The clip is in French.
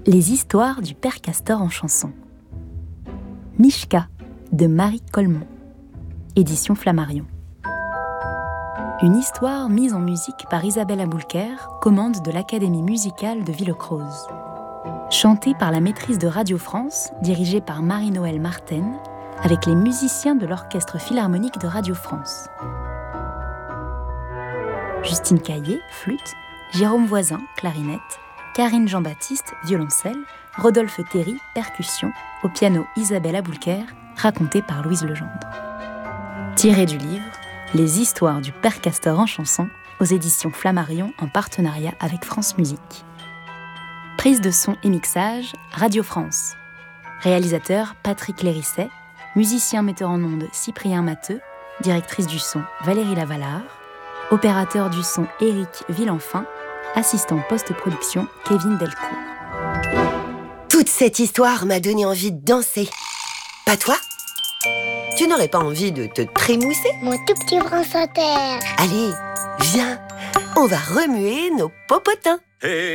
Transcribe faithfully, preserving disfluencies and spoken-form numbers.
Les histoires du Père Castor en chanson. Mishka de Marie Colmont. Édition Flammarion. Une histoire mise en musique par Isabelle Aboulker, commande de l'Académie musicale de Villocroze. Chantée par la maîtrise de Radio France, dirigée par Marie-Noëlle Marten, avec les musiciens de l'Orchestre Philharmonique de Radio France. Justine Caillé, flûte, Jérôme Voisin, clarinette, Karine Jean-Baptiste, violoncelle, Rodolphe Théry, percussion, au piano Isabelle Aboulker, racontée par Louise Legendre. Tiré du livre « Les histoires du Père Castor en chanson » aux éditions Flammarion en partenariat avec France Musique. Prise de son et mixage, Radio France. Réalisateur Patrick Lérisset, musicien metteur en ondes Cyprien Matteux, directrice du son Valérie Lavalard, opérateur du son Éric Villenfin, assistant post-production Kevin Delcourt. Toute cette histoire m'a donné envie de danser. Pas toi? Tu n'aurais pas envie de te trémousser? Mon tout petit France Inter. Allez, viens, on va remuer nos popotins. Hey.